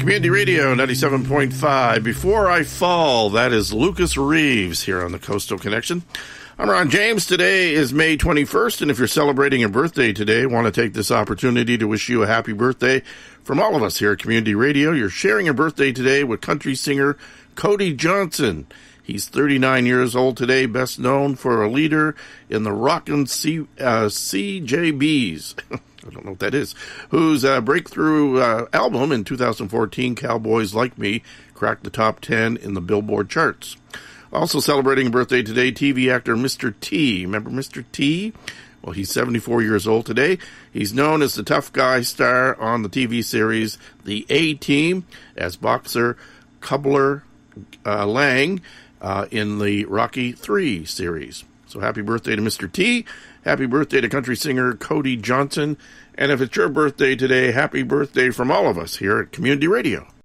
Community Radio 97.5. Before I Fall, that is Lucas Reeves here on the Coastal Connection. I'm Ron James. Today is May 21st, and if you're celebrating a birthday today, I want to take this opportunity to wish you a happy birthday from all of us here at Community Radio. You're sharing a birthday today with country singer Cody Johnson. He's 39 years old today, best known for a leader in the Rockin' CJBs. I don't know what that is, whose breakthrough album in 2014, Cowboys Like Me, cracked the top 10 in the Billboard charts. Also celebrating a birthday today, TV actor Mr. T. Remember Mr. T? Well, he's 74 years old today. He's known as the tough guy star on the TV series The A-Team, as boxer Clubber Lang in the Rocky III series. So happy birthday to Mr. T. Happy birthday to country singer Cody Johnson. And if it's your birthday today, happy birthday from all of us here at Community Radio.